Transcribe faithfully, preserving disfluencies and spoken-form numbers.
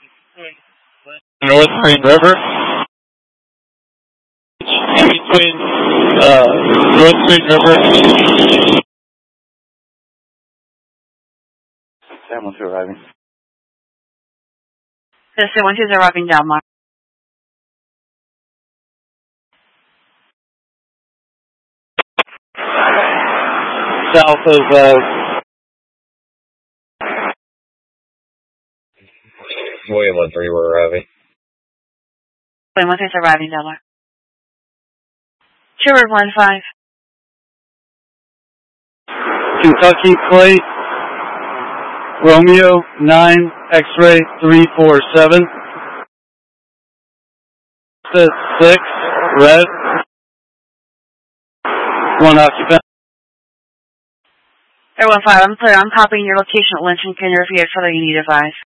North Green River. Between uh, North Green River. San Juan two arriving. The San Juan two is arriving down, Mark. South of uh, William one three, we're arriving. William one three is arriving down, Mark. Trevor one five. Kentucky plate. Romeo nine X-ray three four seven. Says six red. One occupant. Air one five, I'm clear. I'm copying your location at Lynch and can you repeat it further you need advice.